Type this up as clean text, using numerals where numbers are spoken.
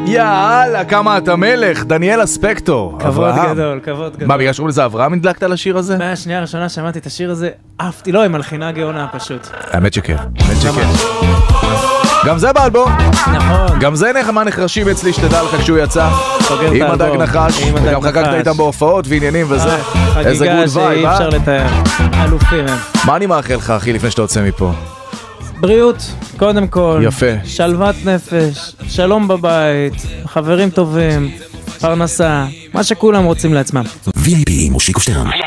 יאללה, כמה אתה מלך, דניאל אספקטור. כבוד גדול, כבוד גדול. מה, בגלל שקוראים לזה אברהם הדלקת על השיר הזה? מהשנייה הראשונה שמעתי את השיר הזה, עפתי, לא, היא מלחינה גאונה פשוט. האמת שכן, האמת שכן. גם זה באלבום. נכון. גם זה נחמה נחרשים אצלי, שתדע לך כשהוא יצא. סוגר את עם האלבום. הדג נחש, וגם חגגת איתם בהופעות ועניינים וזה. איזה גוד חגיגה וייב, שאי אפשר לתאר. אלופים הם. מה אני מאחל לך, אחי, לפני שאתה יוצא מפה? בריאות, קודם כל. יפה. שלוות נפש, שלום בבית, חברים טובים, פרנסה, מה שכולם רוצים לעצמם. VIP מושיקו שטרן.